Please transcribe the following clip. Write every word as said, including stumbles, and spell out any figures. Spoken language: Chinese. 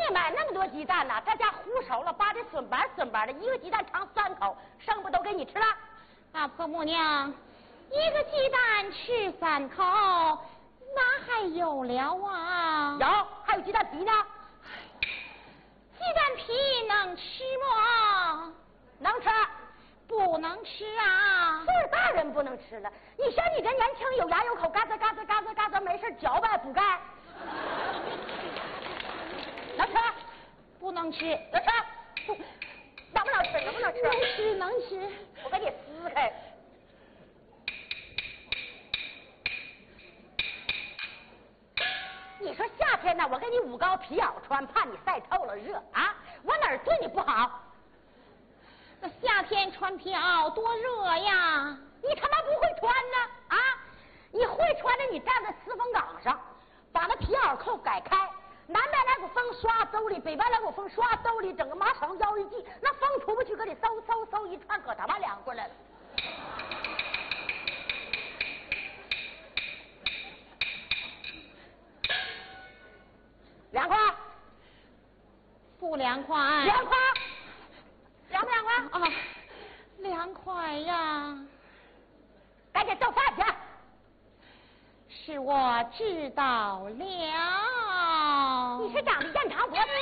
你买那么多鸡蛋呢？这家烀熟了，把这笋瓣笋瓣的，一个鸡蛋尝三口，剩不都给你吃了？ 啊，婆母娘，一个鸡蛋吃三口，哪还有了啊？ 有，还有鸡蛋皮呢。 鸡蛋皮能吃吗？ 能吃。 不能吃啊！ 岁数大人不能吃了。你像你这年轻有牙有口，嘎吱嘎吱嘎吱嘎吱，没事嚼呗补钙。能吃？ 不能吃。 能吃？不，能不能吃？能不能吃？ 能吃能吃。 我给你撕开。你说夏天呢，我给你捂高皮袄穿，怕你晒透了热啊！我哪儿对你不好？ 那夏天穿皮袄多热呀！ 你他妈不会穿呢啊！你会穿的，你站在四风岗上，把那皮袄扣改开，南边来股风刷兜里，北边来股风刷兜里，整个麻绳腰一系，那风出不去，搁里嗖嗖嗖一串，可他妈凉快来了。凉快？ 不凉快。 凉快？凉不凉快？ 啊，凉快呀！ 赶紧做饭去。 是我知道了。 你是长得艳长脖子